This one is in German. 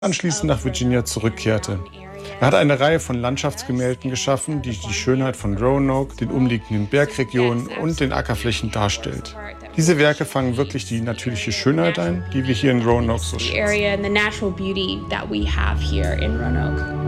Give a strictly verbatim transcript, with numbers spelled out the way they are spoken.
anschließend nach Virginia zurückkehrte. Er hat eine Reihe von Landschaftsgemälden geschaffen, die die Schönheit von Roanoke, den umliegenden Bergregionen und den Ackerflächen darstellt. Diese Werke fangen wirklich die natürliche Schönheit ein, die wir hier in Roanoke so schätzen.